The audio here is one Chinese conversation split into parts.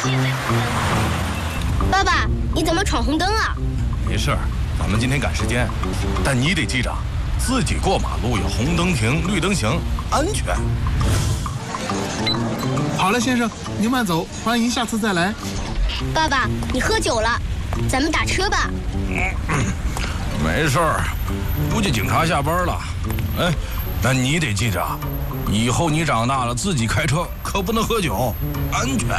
爸爸，你怎么闯红灯啊？ 没事儿，咱们今天赶时间，但你得记着，自己过马路要红灯停，绿灯行，安全。 好了，先生，您慢走，欢迎下次再来。 爸爸，你喝酒了，咱们打车吧。 没事儿，估计警察下班了。哎，但你得记着，以后你长大了自己开车可不能喝酒，安全。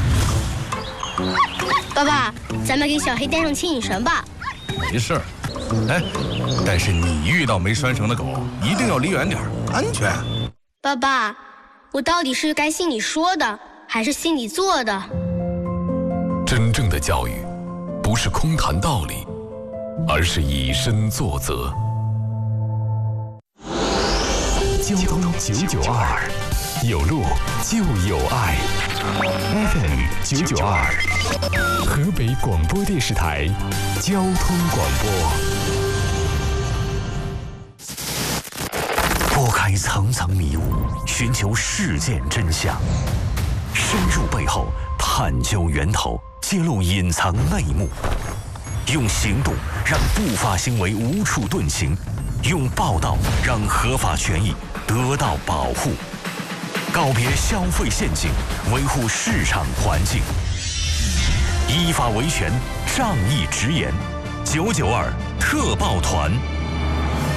爸爸，咱们给小黑带上牵引绳吧。 没事儿，哎，但是你遇到没拴绳的狗，一定要离远点，安全。 爸爸，我到底是该信你说的，还是信你做的？ 真正的教育，不是空谈道理，而是以身作则。交通992，有路就有爱。FM 992，河北广播电视台交通广播。 拨开层层迷雾，寻求事件真相，深入背后，探究源头，揭露隐藏内幕。用行动让不法行为无处遁形，用报道让合法权益得到保护。告别消费陷阱，维护市场环境，依法维权，仗义直言。992特报团。